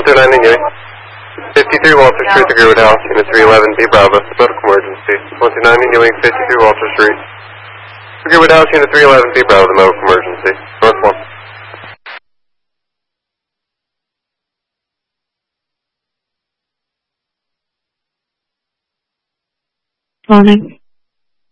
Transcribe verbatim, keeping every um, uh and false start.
nine in Ewing. fifty-three Walter Street, the Greenwood House, Unit three eleven, B Bravo, medical emergency. one two nine in Ewing, fifty-three Walter Street. The Greenwood House, Unit three eleven, B Bravo, the medical emergency. North one. Morning.